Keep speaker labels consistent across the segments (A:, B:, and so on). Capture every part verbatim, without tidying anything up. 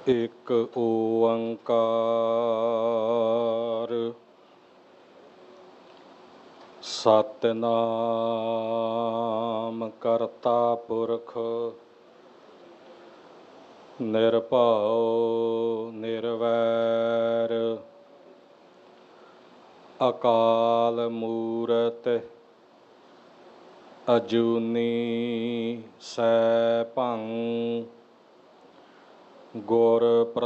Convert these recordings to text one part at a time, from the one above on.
A: ਇੱਕ ਓੰਕਾਰ ਸਤਿਨਾਮ ਕਰਤਾ ਪੁਰਖ ਨਿਰਭਉ ਨਿਰਵੈਰ ਅਕਾਲ ਮੂਰਤ ਅਜੂਨੀ ਸੈਭੰ ਗੁਰ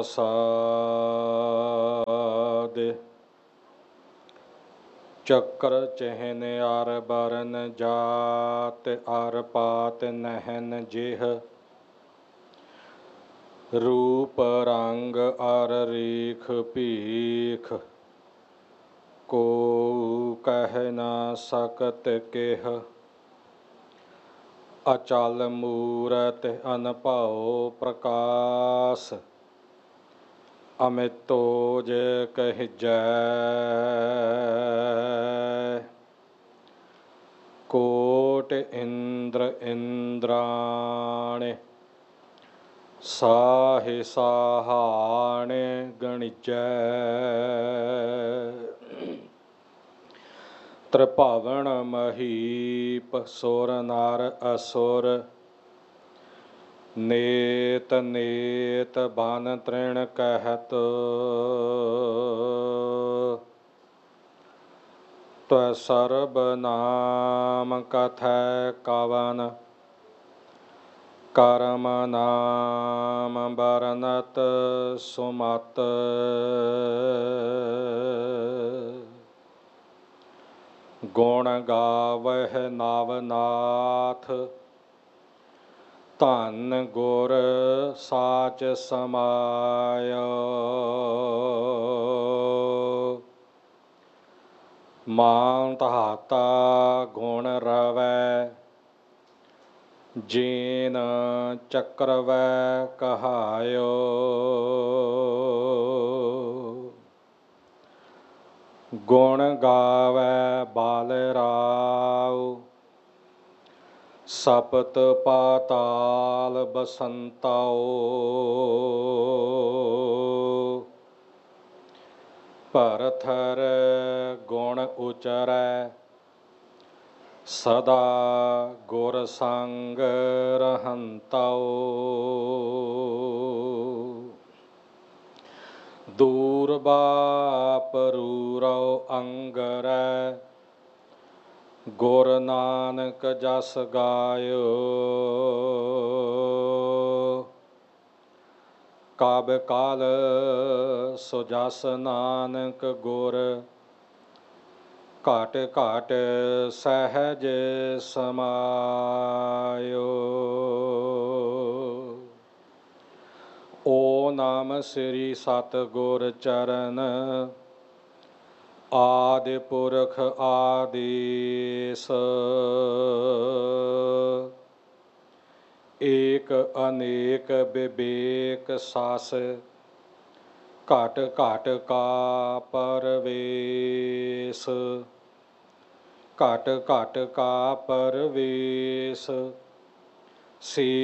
A: ਪ੍ਰਸਾਦਿ। ਚੱਕਰ ਚਿਹਨ ਅਰ ਬਰਨ ਜਾਤ ਅਰ ਪਾਤ ਨਹਿਨ ਜਿਹ ਰੂਪ ਰੰਗ ਅਰ ਰੀਖ ਭੀਖ ਕੋ ਕਹਿ ਨਾ ਸਕਤ ਕਿਹ। ਅਚਲ ਮੂਰਤ ਅਨਭਉ ਪ੍ਰਕਾਸ਼ ਅਮਿਤੋਜ ਕਹਿਜੈ। ਕੋਟਿ ਇੰਦਰ ਇੰਦਰਾਣੇ ਸਾਹਿ ਸਾਹਾਣੇ ਗਣਿਜੈ। ਤ੍ਰਿਭਵਨ ਮਹੀਪ ਸੁਰ ਨਰ ਅਸੁਰ ਨੇਤ ਨੇਤ ਬਨ ਤ੍ਰਿਣ ਕਹਿਤ। ਤਵ ਸਰਬ ਨਾਮ ਕਥੈ ਕਵਨ ਕਰਮ ਨਾਮ ਬਰਨਤ ਸੁਮਤ। ਗੁਣ ਗਾਵਹਿ ਨਵਨਾਥ ਧੰਨ ਗੁਰ ਸਾਚ ਸਮਾਇ। ਮਾਨ ਧਾਤਾ ਗੁਣ ਰਵੈ ਜੀਨ ਚੱਕਰਵੈ ਕਹਾਇਓ। ਗੁਣ ਗਾਵੈ ਬਲਰਾਉ ਸਪਤ ਪਾਤਾਲ ਬਸੰਤਾਉ। ਭਰਥਰ ਗੁਣ ਉਚਰੈ ਸਦਾ ਗੁਰ ਸੰਗ ਰਹੰਤਾਉ। ਦੂਰ ਬਾਪ ਰੂਰਉ ਅੰਗਰੈ ਗੁਰ ਨਾਨਕ ਜਸ ਗਾਇਓ। ਕਬ ਕਲ ਸੋ ਜਸ ਨਾਨਕ ਗੁਰ ਘਟ ਘਟ ਸਹਿਜ ਸਮਾਇਓ। ਓ ਨਾਮ ਸ੍ਰੀ ਸਤਿਗੁਰ ਚਰਨ ਆਦਿ ਪੁਰਖ ਆਦੇਸ। ਏਕ ਅਨੇਕ ਬਿਬੇਕ ਸਸ ਘਟ ਘਟ ਕਾ ਪਰਵੇਸ। ਘਟ ਘਟ ਕਾ ਪਰਵੇਸ ਸੇ